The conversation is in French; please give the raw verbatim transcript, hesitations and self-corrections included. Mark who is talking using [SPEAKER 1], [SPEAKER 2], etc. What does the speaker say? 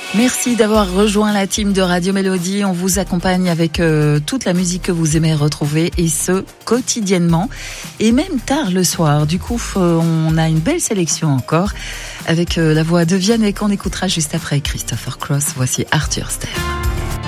[SPEAKER 1] Merci d'avoir rejoint la team de Radio Mélodie. On vous accompagne avec euh, toute la musique que vous aimez retrouver et ce, quotidiennement et même tard le soir. Du coup, euh, on a une belle sélection encore avec euh, la voix de Vianney qu'on écoutera juste après Christopher Cross. Voici Arthur Step.